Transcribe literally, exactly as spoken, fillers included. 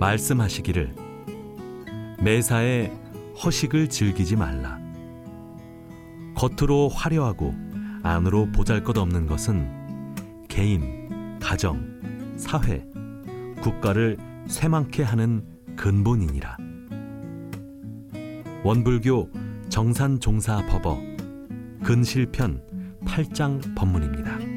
말씀하시기를 매사에 허식을 즐기지 말라. 겉으로 화려하고 안으로 보잘것없는 것은 개인, 가정, 사회, 국가를 쇠망케 하는 근본이니라. 원불교 정산종사법어 근실편 팔 장 법문입니다.